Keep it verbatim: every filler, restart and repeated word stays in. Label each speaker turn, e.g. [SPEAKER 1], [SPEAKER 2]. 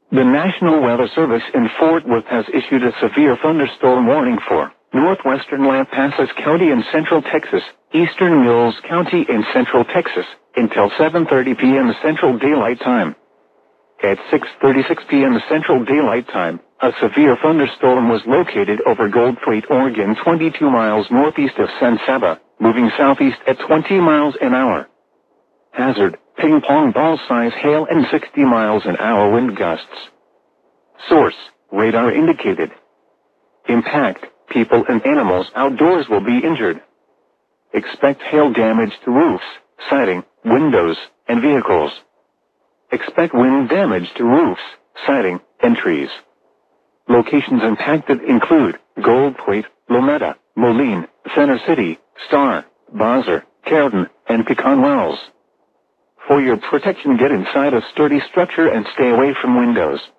[SPEAKER 1] The National Weather Service in Fort Worth has issued a severe thunderstorm warning for northwestern Lampasas County in central Texas, eastern Mills County in central Texas, until seven thirty p m Central Daylight Time. At six thirty-six p m Central Daylight Time, a severe thunderstorm was located over Goldthwaite, Oregon, twenty-two miles northeast of San Saba, moving southeast at twenty miles an hour. Hazard, ping pong ball size hail and sixty miles an hour wind gusts. Source, radar indicated. Impact, people and animals outdoors will be injured. Expect hail damage to roofs, siding, windows, and vehicles. Expect wind damage to roofs, siding, and trees. Locations impacted include Goldthwaite, Lometa, Moline, Center City, Star, Bowser, Carrollton, and Pecan Wells. For your protection, get inside a sturdy structure and stay away from windows.